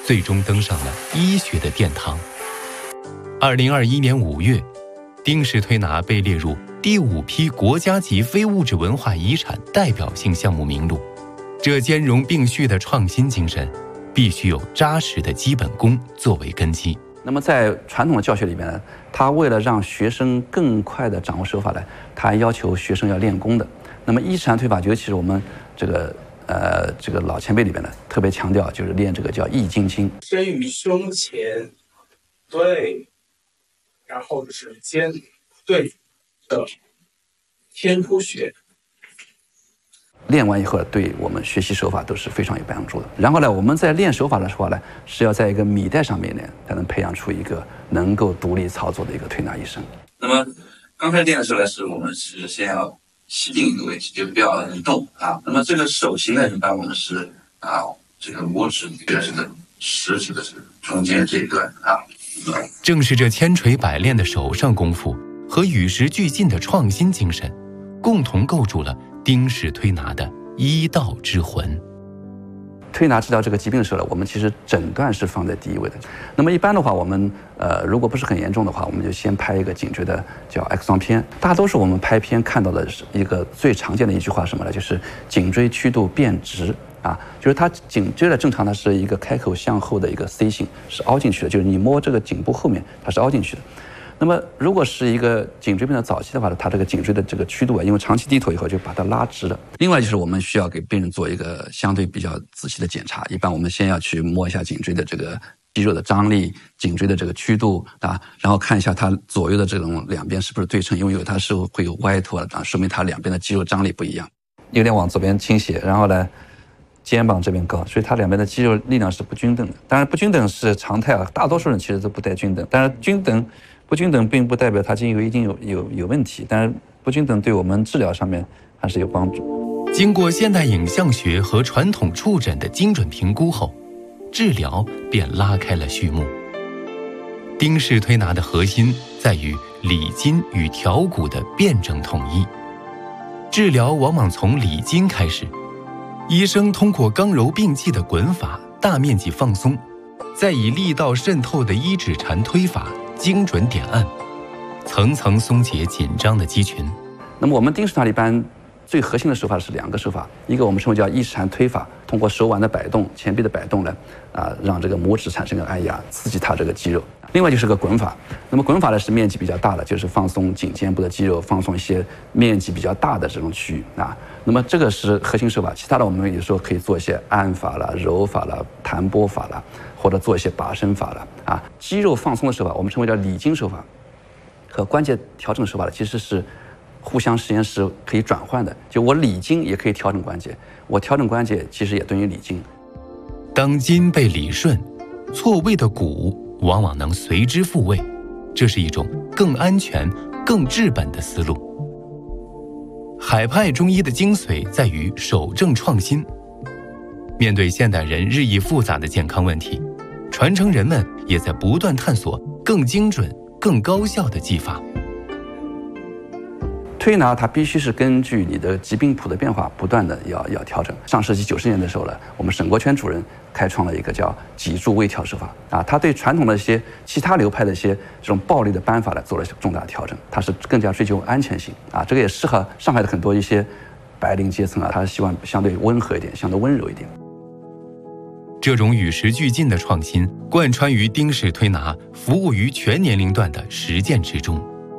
最终登上了医学的殿堂。2021年5月，丁氏推拿被列入第5批国家级非物质文化遗产代表性项目名录。这兼容并蓄的创新精神，必须有扎实的基本功作为根基。 那么在传统的教学里面呢，他为了让学生更快地掌握手法呢，他要求学生要练功的。那么一禅推法，尤其是我们这个老前辈里边呢，特别强调就是练这个叫易筋经。 身于胸前，对，然后指尖对的天突穴。 练完以后，对我们学习手法都是非常有帮助的。然后呢，我们在练手法的时候呢，是要在一个米袋上面练，才能培养出一个能够独立操作的一个推拿医生。 那么刚才练的时候呢，我们是先要吸定一个位置，就不要移动啊。那么这个手型呢，一般我们是这个拇指跟这个食指的中间这一段啊。 正是这千锤百炼的手上功夫和与时俱进的创新精神，共同构筑了丁氏推拿的医道之魂。 推拿治疗这个疾病的时候呢，我们其实诊断是放在第一位的。那么一般的话，我们如果不是很严重的话，我们就先拍一个颈椎的叫 X 光片。大多数我们拍片看到的是一个最常见的一句话是什么呢？就是颈椎曲度变直啊，就是它颈椎的正常它是一个开口向后的一个 C 型，是凹进去的，就是你摸这个颈部后面它是凹进去的。那么如果是一个颈椎病的早期的话呢，它这个颈椎的这个曲度因为长期低头以后就把它拉直了。另外就是我们需要给病人做一个相对比较仔细的检查，一般我们先要去摸一下颈椎的这个肌肉的张力、颈椎的这个曲度啊，然后看一下它左右的这种两边是不是对称，因为它是会有歪脱的，说明它两边的肌肉张力不一样。有点往左边倾斜，然后呢肩膀这边高，所以它两边的肌肉力量是不均等的。当然不均等是常态啊，大多数人其实都不太均等，但是不均等并不代表它筋一定有问题，但是不均等对我们治疗上面还是有帮助。 经过现代影像学和传统触诊的精准评估后，治疗便拉开了序幕。丁氏推拿的核心在于理筋与调骨的辩证统一，治疗往往从理筋开始，医生通过刚柔并济的滚法大面积放松，再以力道渗透的一指禅推法精准点按，层层松解紧张的肌群。 那么我们丁氏推拿一般最核心的手法是2个手法，一个我们称为叫一指禅推法，通过手腕的摆动、前臂的摆动呢，让这个拇指产生个按压，刺激它这个肌肉。另外就是个滚法，那么滚法呢是面积比较大的，就是放松颈肩部的肌肉，放松一些面积比较大的这种区域啊。那么这个是核心手法，其他的我们有时候可以做一些按法了、揉法了、弹拨法了，或者做一些拔伸法了啊。肌肉放松的手法，我们称为叫理筋手法，和关节调整手法呢其实是互相实验室可以转换的。就我理筋也可以调整关节，我调整关节其实也等于理筋。 当筋被理顺，错位的骨往往能随之复位，这是一种更安全、更治本的思路。海派中医的精髓在于守正创新。面对现代人日益复杂的健康问题，传承人们也在不断探索更精准、更高效的技法。 推拿它必须是根据你的疾病谱的变化不断的要调整。上世纪90年的时候呢，我们沈国全主任开创了一个叫脊柱微调手法啊，他对传统的一些其他流派的一些这种暴力的扳法呢做了重大调整，他是更加追求安全性啊，这个也适合上海的很多一些白领阶层啊，他希望相对温和一点，相对温柔一点。 这种与时俱进的创新贯穿于丁氏推拿服务于全年龄段的实践之中。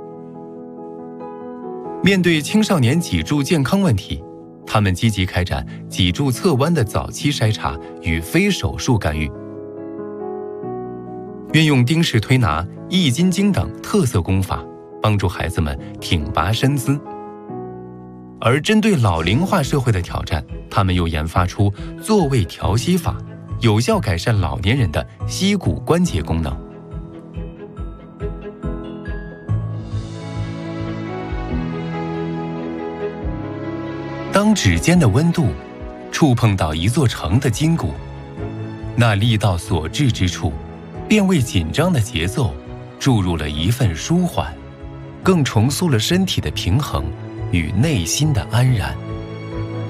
面对青少年脊柱健康问题，他们积极开展脊柱侧弯的早期筛查与非手术干预，运用丁氏推拿、易筋经等特色功法，帮助孩子们挺拔身姿。而针对老龄化社会的挑战，他们又研发出坐位调息法，有效改善老年人的膝骨关节功能。当指尖的温度触碰到一座城的筋骨，那力道所至之处，便为紧张的节奏注入了一份舒缓，更重塑了身体的平衡与内心的安然。